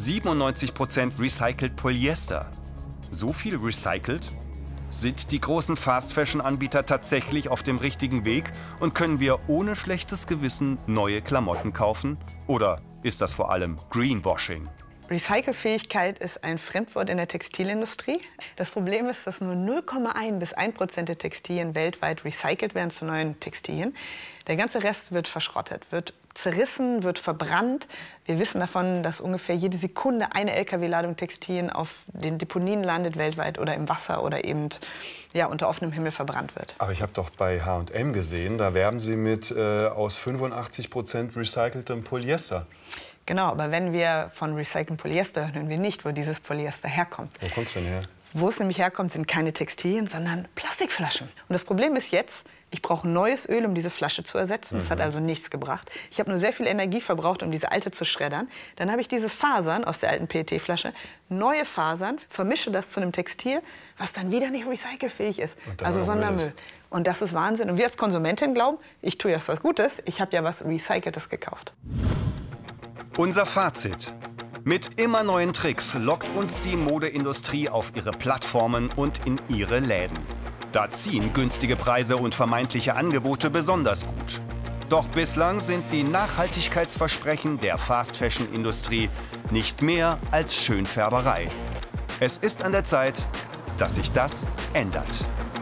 97% recycelt Polyester. So viel recycelt? Sind die großen Fast-Fashion-Anbieter tatsächlich auf dem richtigen Weg und können wir ohne schlechtes Gewissen neue Klamotten kaufen? Oder ist das vor allem Greenwashing? Recycelfähigkeit ist ein Fremdwort in der Textilindustrie. Das Problem ist, dass nur 0,1 bis 1% der Textilien weltweit recycelt werden zu neuen Textilien. Der ganze Rest wird verschrottet, wird zerrissen, wird verbrannt. Wir wissen davon, dass ungefähr jede Sekunde eine Lkw-Ladung Textilien auf den Deponien landet weltweit oder im Wasser oder eben unter offenem Himmel verbrannt wird. Aber ich habe doch bei H&M gesehen, da werben Sie mit aus 85% recyceltem Polyester. Genau, aber wenn wir von recyceltem Polyester hören, hören wir nicht, wo dieses Polyester herkommt. Wo kommt es denn her? Wo es nämlich herkommt, sind keine Textilien, sondern Plastikflaschen. Und das Problem ist jetzt, ich brauche neues Öl, um diese Flasche zu ersetzen. Das hat also nichts gebracht. Ich habe nur sehr viel Energie verbraucht, um diese alte zu schreddern. Dann habe ich diese Fasern aus der alten PET-Flasche, neue Fasern, vermische das zu einem Textil, was dann wieder nicht recycelfähig ist. Also Sondermüll. Und das ist Wahnsinn. Und wir als Konsumentin glauben, ich tue ja was Gutes, ich habe ja was Recyceltes gekauft. Unser Fazit. Mit immer neuen Tricks lockt uns die Modeindustrie auf ihre Plattformen und in ihre Läden. Da ziehen günstige Preise und vermeintliche Angebote besonders gut. Doch bislang sind die Nachhaltigkeitsversprechen der Fast-Fashion-Industrie nicht mehr als Schönfärberei. Es ist an der Zeit, dass sich das ändert.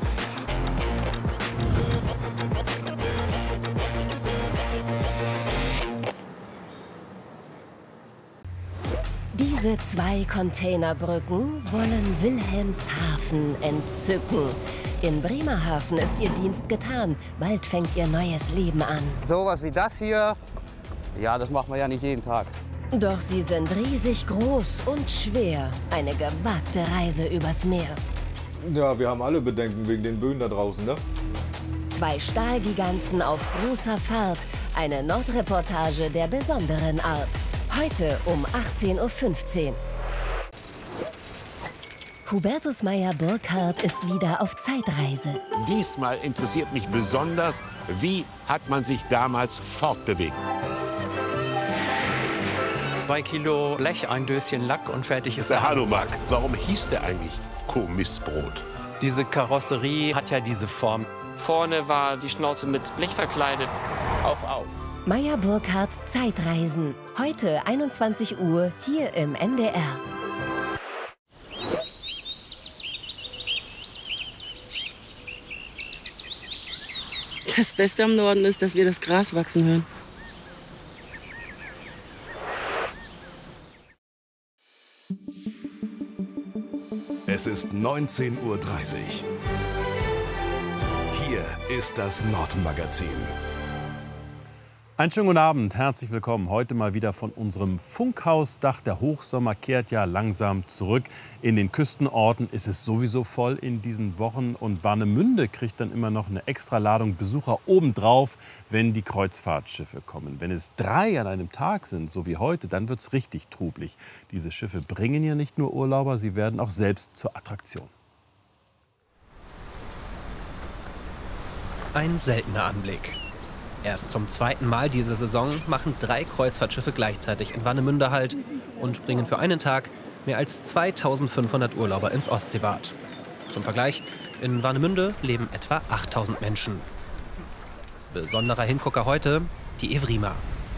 Diese 2 Containerbrücken wollen Wilhelmshaven entzücken. In Bremerhaven ist ihr Dienst getan. Bald fängt ihr neues Leben an. Sowas wie das hier, ja, das machen wir ja nicht jeden Tag. Doch sie sind riesig groß und schwer. Eine gewagte Reise übers Meer. Ja, wir haben alle Bedenken wegen den Böen da draußen, ne? 2 Stahlgiganten auf großer Fahrt. Eine Nordreportage der besonderen Art. Heute um 18:15 Uhr. Hubertus Meyer-Burkhardt ist wieder auf Zeitreise. Diesmal interessiert mich besonders, wie hat man sich damals fortbewegt. 2 Kilo Blech, ein Döschen Lack und fertig ist Der Hanomag, warum hieß der eigentlich Kommissbrot? Diese Karosserie hat ja diese Form. Vorne war die Schnauze mit Blech verkleidet. Auf. Meyer-Burkhardts Zeitreisen. Heute 21 Uhr hier im NDR. Das Beste am Norden ist, dass wir das Gras wachsen hören. Es ist 19:30 Uhr. Hier ist das Nordmagazin. Einen schönen guten Abend, herzlich willkommen. Heute mal wieder von unserem Funkhausdach. Der Hochsommer kehrt ja langsam zurück. In den Küstenorten ist es sowieso voll in diesen Wochen. Und Warnemünde kriegt dann immer noch eine Extraladung Besucher obendrauf, wenn die Kreuzfahrtschiffe kommen. Wenn es 3 an einem Tag sind, so wie heute, dann wird es richtig trubelig. Diese Schiffe bringen ja nicht nur Urlauber, sie werden auch selbst zur Attraktion. Ein seltener Anblick. Erst zum 2. Mal diese Saison machen 3 Kreuzfahrtschiffe gleichzeitig in Warnemünde Halt und bringen für einen Tag mehr als 2500 Urlauber ins Ostseebad. Zum Vergleich, in Warnemünde leben etwa 8000 Menschen. Besonderer Hingucker heute, die Evrima.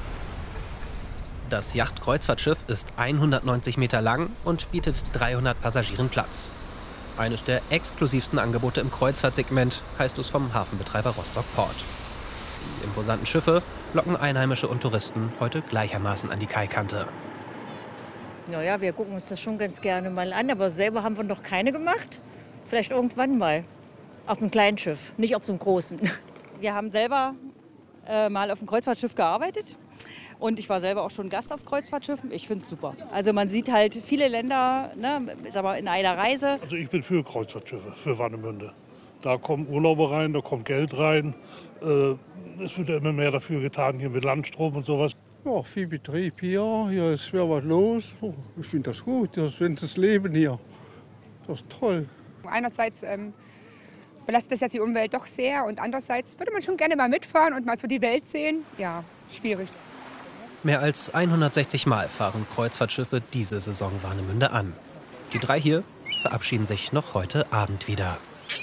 Das Yachtkreuzfahrtschiff ist 190 Meter lang und bietet 300 Passagieren Platz. Eines der exklusivsten Angebote im Kreuzfahrtsegment, heißt es vom Hafenbetreiber Rostock Port. Die imposanten Schiffe locken Einheimische und Touristen heute gleichermaßen an die Kaikante. Naja, wir gucken uns das schon ganz gerne mal an, aber selber haben wir noch keine gemacht. Vielleicht irgendwann mal. Auf einem kleinen Schiff, nicht auf so einem großen. Wir haben selber mal auf einem Kreuzfahrtschiff gearbeitet. Und ich war selber auch schon Gast auf Kreuzfahrtschiffen. Ich finde es super. Also man sieht halt viele Länder, ne, ist aber in einer Reise. Also ich bin für Kreuzfahrtschiffe, für Warnemünde. Da kommen Urlauber rein, da kommt Geld rein. Es wird ja immer mehr dafür getan, hier mit Landstrom und sowas. Ja, viel Betrieb hier, hier ist schwer was los. Ich finde das gut, das ist das Leben hier. Das ist toll. Einerseits belastet das jetzt die Umwelt doch sehr und andererseits würde man schon gerne mal mitfahren und mal so die Welt sehen. Ja, schwierig. Mehr als 160 Mal fahren Kreuzfahrtschiffe diese Saison Warnemünde an. Die 3 hier verabschieden sich noch heute Abend wieder.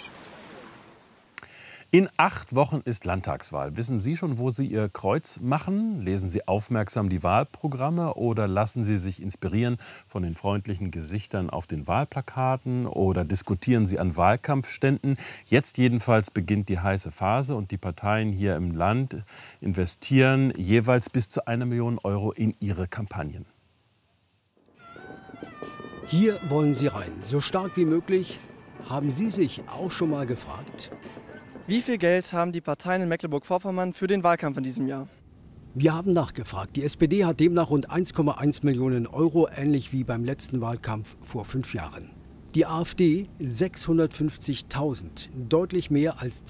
In 8 Wochen ist Landtagswahl. Wissen Sie schon, wo Sie Ihr Kreuz machen? Lesen Sie aufmerksam die Wahlprogramme oder lassen Sie sich inspirieren von den freundlichen Gesichtern auf den Wahlplakaten oder diskutieren Sie an Wahlkampfständen? Jetzt jedenfalls beginnt die heiße Phase und die Parteien hier im Land investieren jeweils bis zu 1 Million Euro in ihre Kampagnen. Hier wollen Sie rein, so stark wie möglich. Haben Sie sich auch schon mal gefragt? Wie viel Geld haben die Parteien in Mecklenburg-Vorpommern für den Wahlkampf in diesem Jahr? Wir haben nachgefragt. Die SPD hat demnach rund 1,1 Millionen Euro, ähnlich wie beim letzten Wahlkampf vor 5 Jahren. Die AfD 650.000, deutlich mehr als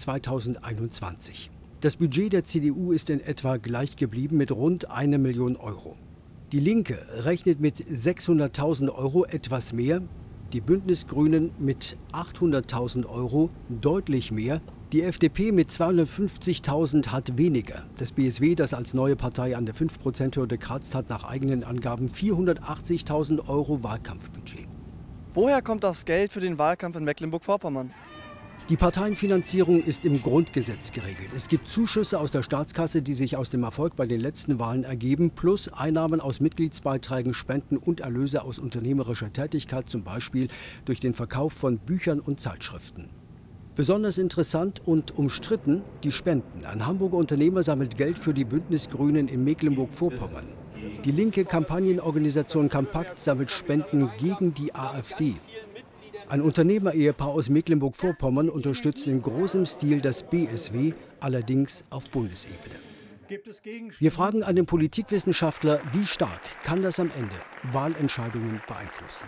2021. Das Budget der CDU ist in etwa gleich geblieben mit rund 1 Million Euro. Die Linke rechnet mit 600.000 Euro, etwas mehr. Die Bündnisgrünen mit 800.000 Euro, deutlich mehr. Die FDP mit 250.000 hat weniger. Das BSW, das als neue Partei an der 5%-Hürde kratzt, hat nach eigenen Angaben 480.000 Euro Wahlkampfbudget. Woher kommt das Geld für den Wahlkampf in Mecklenburg-Vorpommern? Die Parteienfinanzierung ist im Grundgesetz geregelt. Es gibt Zuschüsse aus der Staatskasse, die sich aus dem Erfolg bei den letzten Wahlen ergeben, plus Einnahmen aus Mitgliedsbeiträgen, Spenden und Erlöse aus unternehmerischer Tätigkeit, zum Beispiel durch den Verkauf von Büchern und Zeitschriften. Besonders interessant und umstritten die Spenden. Ein Hamburger Unternehmer sammelt Geld für die Bündnisgrünen in Mecklenburg-Vorpommern. Die linke Kampagnenorganisation Kampakt sammelt Spenden gegen die AfD. Ein Unternehmer-Ehepaar aus Mecklenburg-Vorpommern unterstützt in großem Stil das BSW, allerdings auf Bundesebene. Wir fragen einen Politikwissenschaftler, wie stark kann das am Ende Wahlentscheidungen beeinflussen?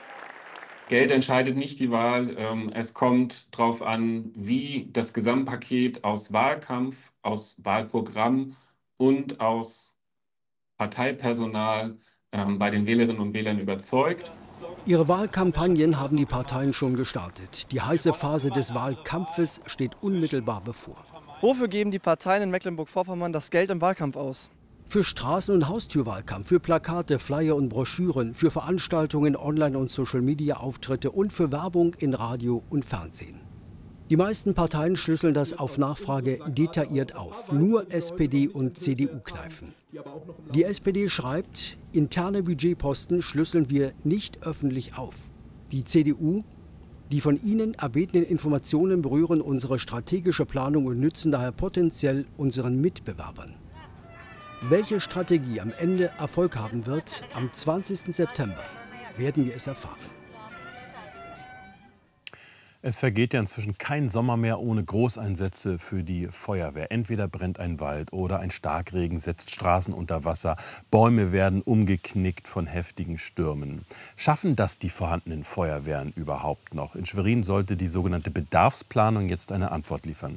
Geld entscheidet nicht die Wahl. Es kommt darauf an, wie das Gesamtpaket aus Wahlkampf, aus Wahlprogramm und aus Parteipersonal bei den Wählerinnen und Wählern überzeugt. Ihre Wahlkampagnen haben die Parteien schon gestartet. Die heiße Phase des Wahlkampfes steht unmittelbar bevor. Wofür geben die Parteien in Mecklenburg-Vorpommern das Geld im Wahlkampf aus? Für Straßen- und Haustürwahlkampf, für Plakate, Flyer und Broschüren, für Veranstaltungen, Online- und Social-Media-Auftritte und für Werbung in Radio und Fernsehen. Die meisten Parteien schlüsseln das auf Nachfrage detailliert auf. Nur SPD und CDU kneifen. Die SPD schreibt, interne Budgetposten schlüsseln wir nicht öffentlich auf. Die CDU, die von Ihnen erbetenen Informationen berühren unsere strategische Planung und nützen daher potenziell unseren Mitbewerbern. Welche Strategie am Ende Erfolg haben wird, am 20. September werden wir es erfahren. Es vergeht ja inzwischen kein Sommer mehr ohne Großeinsätze für die Feuerwehr. Entweder brennt ein Wald oder ein Starkregen setzt Straßen unter Wasser. Bäume werden umgeknickt von heftigen Stürmen. Schaffen das die vorhandenen Feuerwehren überhaupt noch? In Schwerin sollte die sogenannte Bedarfsplanung jetzt eine Antwort liefern.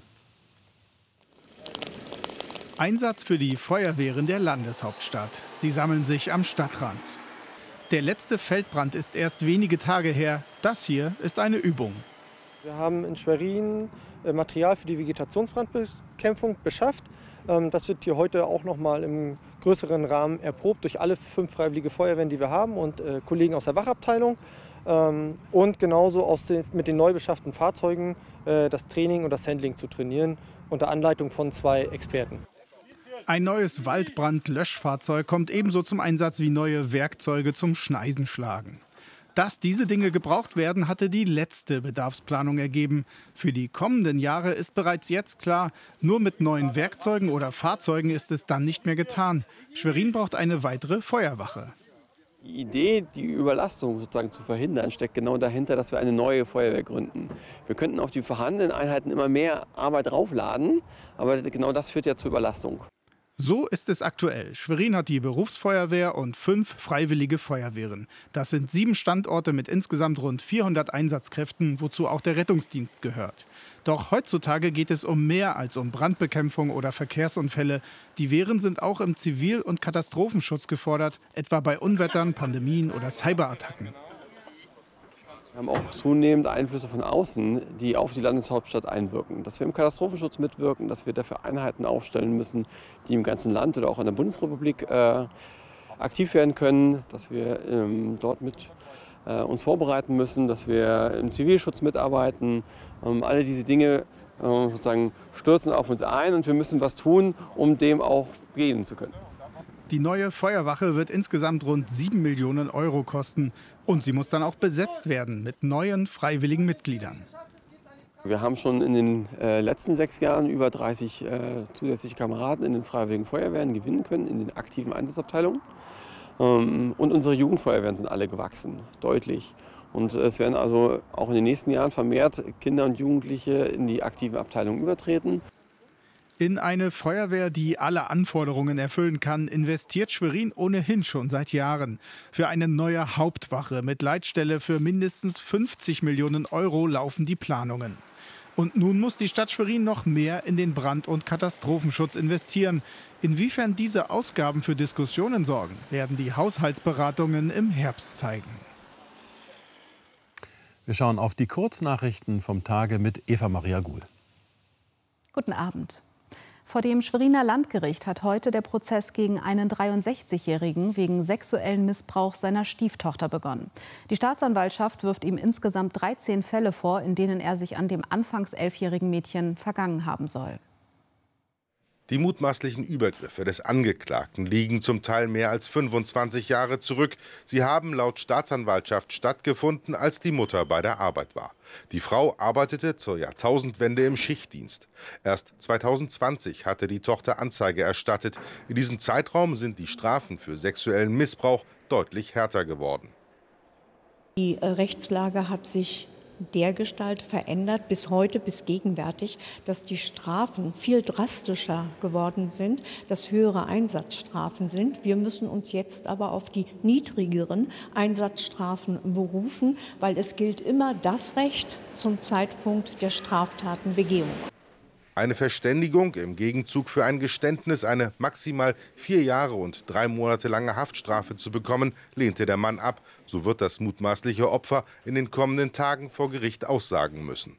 Einsatz für die Feuerwehren der Landeshauptstadt. Sie sammeln sich am Stadtrand. Der letzte Feldbrand ist erst wenige Tage her. Das hier ist eine Übung. Wir haben in Schwerin Material für die Vegetationsbrandbekämpfung beschafft. Das wird hier heute auch noch mal im größeren Rahmen erprobt durch alle 5 freiwillige Feuerwehren, die wir haben und Kollegen aus der Wachabteilung. Und genauso mit den neu beschafften Fahrzeugen das Training und das Handling zu trainieren, unter Anleitung von 2 Experten. Ein neues Waldbrandlöschfahrzeug kommt ebenso zum Einsatz wie neue Werkzeuge zum Schneisenschlagen. Dass diese Dinge gebraucht werden, hatte die letzte Bedarfsplanung ergeben. Für die kommenden Jahre ist bereits jetzt klar, nur mit neuen Werkzeugen oder Fahrzeugen ist es dann nicht mehr getan. Schwerin braucht eine weitere Feuerwache. Die Idee, die Überlastung sozusagen zu verhindern, steckt genau dahinter, dass wir eine neue Feuerwehr gründen. Wir könnten auf die vorhandenen Einheiten immer mehr Arbeit draufladen, aber genau das führt ja zur Überlastung. So ist es aktuell. Schwerin hat die Berufsfeuerwehr und 5 freiwillige Feuerwehren. Das sind 7 Standorte mit insgesamt rund 400 Einsatzkräften, wozu auch der Rettungsdienst gehört. Doch heutzutage geht es um mehr als um Brandbekämpfung oder Verkehrsunfälle. Die Wehren sind auch im Zivil- und Katastrophenschutz gefordert, etwa bei Unwettern, Pandemien oder Cyberattacken. Wir haben auch zunehmend Einflüsse von außen, die auf die Landeshauptstadt einwirken. Dass wir im Katastrophenschutz mitwirken, dass wir dafür Einheiten aufstellen müssen, die im ganzen Land oder auch in der Bundesrepublik aktiv werden können, dass wir dort mit uns vorbereiten müssen, dass wir im Zivilschutz mitarbeiten. Alle diese Dinge sozusagen stürzen auf uns ein und wir müssen was tun, um dem auch begegnen zu können. Die neue Feuerwache wird insgesamt rund 7 Millionen € kosten. Und sie muss dann auch besetzt werden mit neuen freiwilligen Mitgliedern. Wir haben schon in den letzten 6 Jahren über 30 zusätzliche Kameraden in den Freiwilligen Feuerwehren gewinnen können, in den aktiven Einsatzabteilungen. Und unsere Jugendfeuerwehren sind alle gewachsen, deutlich. Und es werden also auch in den nächsten Jahren vermehrt Kinder und Jugendliche in die aktiven Abteilungen übertreten. In eine Feuerwehr, die alle Anforderungen erfüllen kann, investiert Schwerin ohnehin schon seit Jahren. Für eine neue Hauptwache mit Leitstelle für mindestens 50 Millionen € laufen die Planungen. Und nun muss die Stadt Schwerin noch mehr in den Brand- und Katastrophenschutz investieren. Inwiefern diese Ausgaben für Diskussionen sorgen, werden die Haushaltsberatungen im Herbst zeigen. Wir schauen auf die Kurznachrichten vom Tage mit Eva-Maria Guhl. Guten Abend. Vor dem Schweriner Landgericht hat heute der Prozess gegen einen 63-Jährigen wegen sexuellen Missbrauchs seiner Stieftochter begonnen. Die Staatsanwaltschaft wirft ihm insgesamt 13 Fälle vor, in denen er sich an dem anfangs 11-jährigen Mädchen vergangen haben soll. Die mutmaßlichen Übergriffe des Angeklagten liegen zum Teil mehr als 25 Jahre zurück. Sie haben laut Staatsanwaltschaft stattgefunden, als die Mutter bei der Arbeit war. Die Frau arbeitete zur Jahrtausendwende im Schichtdienst. Erst 2020 hatte die Tochter Anzeige erstattet. In diesem Zeitraum sind die Strafen für sexuellen Missbrauch deutlich härter geworden. Die Rechtslage hat sich dergestalt verändert, bis heute, bis gegenwärtig, dass die Strafen viel drastischer geworden sind, dass höhere Einsatzstrafen sind. Wir müssen uns jetzt aber auf die niedrigeren Einsatzstrafen berufen, weil es gilt immer das Recht zum Zeitpunkt der Straftatenbegehung. Eine Verständigung im Gegenzug für ein Geständnis, eine maximal 4 Jahre und 3 Monate lange Haftstrafe zu bekommen, lehnte der Mann ab. So wird das mutmaßliche Opfer in den kommenden Tagen vor Gericht aussagen müssen.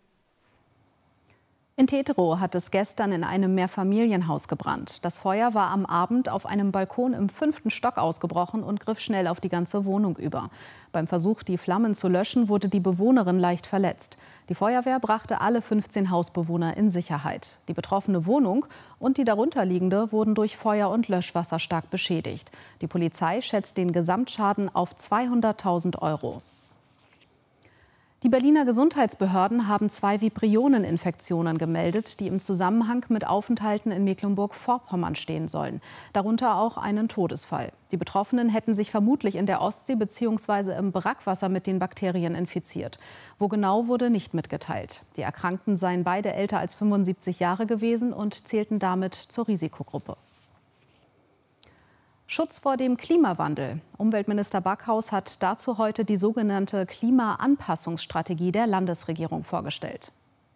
In Teterow hat es gestern in einem Mehrfamilienhaus gebrannt. Das Feuer war am Abend auf einem Balkon im 5. Stock ausgebrochen und griff schnell auf die ganze Wohnung über. Beim Versuch, die Flammen zu löschen, wurde die Bewohnerin leicht verletzt. Die Feuerwehr brachte alle 15 Hausbewohner in Sicherheit. Die betroffene Wohnung und die darunterliegende wurden durch Feuer und Löschwasser stark beschädigt. Die Polizei schätzt den Gesamtschaden auf 200.000 €. Die Berliner Gesundheitsbehörden haben 2 Vibrioneninfektionen gemeldet, die im Zusammenhang mit Aufenthalten in Mecklenburg-Vorpommern stehen sollen. Darunter auch einen Todesfall. Die Betroffenen hätten sich vermutlich in der Ostsee bzw. im Brackwasser mit den Bakterien infiziert. Wo genau, wurde nicht mitgeteilt. Die Erkrankten seien beide älter als 75 Jahre gewesen und zählten damit zur Risikogruppe. Schutz vor dem Klimawandel. Umweltminister Backhaus hat dazu heute die sogenannte Klimaanpassungsstrategie der Landesregierung vorgestellt.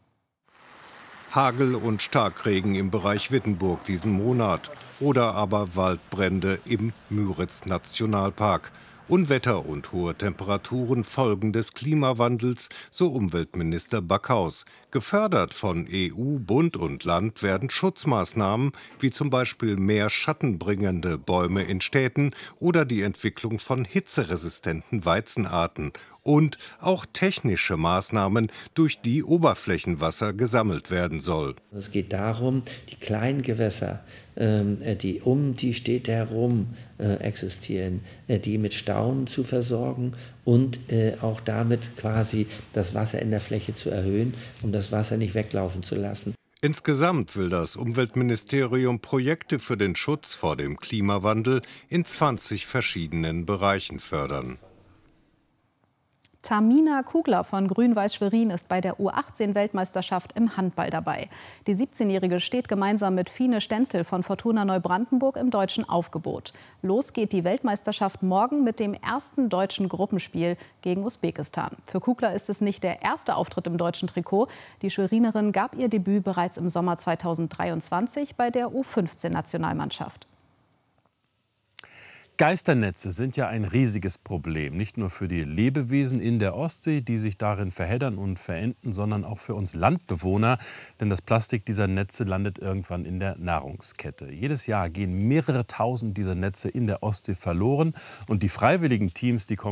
Hagel und Starkregen im Bereich Wittenburg diesen Monat oder aber Waldbrände im Müritz-Nationalpark. Unwetter und hohe Temperaturen Folgen des Klimawandels, so Umweltminister Backhaus. Gefördert von EU, Bund und Land werden Schutzmaßnahmen wie zum Beispiel mehr schattenbringende Bäume in Städten oder die Entwicklung von hitzeresistenten Weizenarten und auch technische Maßnahmen, durch die Oberflächenwasser gesammelt werden soll. Es geht darum, die kleinen Gewässer, die um die Städte herum existieren, die mit Stauen zu versorgen und auch damit quasi das Wasser in der Fläche zu erhöhen, um das Wasser nicht weglaufen zu lassen. Insgesamt will das Umweltministerium Projekte für den Schutz vor dem Klimawandel in 20 verschiedenen Bereichen fördern. Tamina Kugler von Grün-Weiß Schwerin ist bei der U18-Weltmeisterschaft im Handball dabei. Die 17-Jährige steht gemeinsam mit Fine Stenzel von Fortuna Neubrandenburg im deutschen Aufgebot. Los geht die Weltmeisterschaft morgen mit dem ersten deutschen Gruppenspiel gegen Usbekistan. Für Kugler ist es nicht der erste Auftritt im deutschen Trikot. Die Schwerinerin gab ihr Debüt bereits im Sommer 2023 bei der U15-Nationalmannschaft. Geisternetze sind ja ein riesiges Problem, nicht nur für die Lebewesen in der Ostsee, die sich darin verheddern und verenden, sondern auch für uns Landbewohner, denn das Plastik dieser Netze landet irgendwann in der Nahrungskette. Jedes Jahr gehen mehrere tausend dieser Netze in der Ostsee verloren und die freiwilligen Teams, die kommen